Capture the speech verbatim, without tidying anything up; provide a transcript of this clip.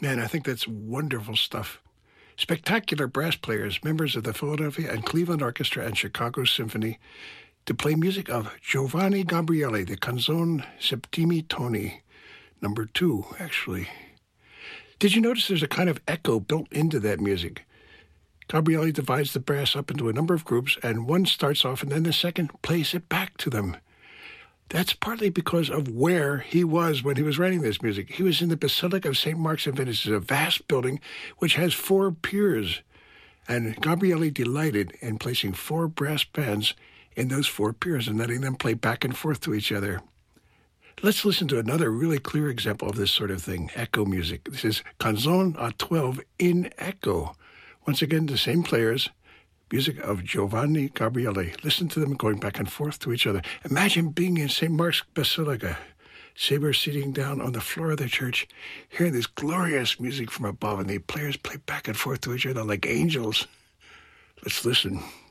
Man, I think that's wonderful stuff. Spectacular brass players, members of the Philadelphia and Cleveland Orchestra and Chicago Symphony, to play music of Giovanni Gabrieli, the Canzone Septimi Toni, number two, actually. Did you notice there's a kind of echo built into that music? Gabrieli divides the brass up into a number of groups, and one starts off, and then the second plays it back to them. That's partly because of where he was when he was writing this music. He was in the Basilica of Saint Mark's in Venice. It's a vast building which has four piers, and Gabrieli delighted in placing four brass bands in those four piers and letting them play back and forth to each other. Let's listen to another really clear example of this sort of thing, echo music. This is Canzone à twelve in echo. Once again, the same players, music of Giovanni Gabrieli. Listen to them going back and forth to each other. Imagine being in Saint Mark's Basilica, Saber sitting down on the floor of the church, hearing this glorious music from above, and the players play back and forth to each other like angels. Let's listen.